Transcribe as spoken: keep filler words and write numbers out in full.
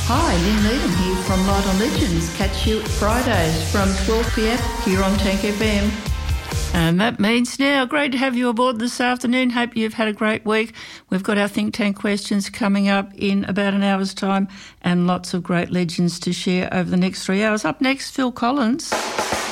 Hi, Lynn Needham here from Light on Legends. Catch you Fridays from twelve p m here on Tank F M. And that means now, great to have you aboard this afternoon. Hope you've had a great week. We've got our Think Tank questions coming up in about an hour's time and lots of great legends to share over the next three hours. Up next, Phil Collins.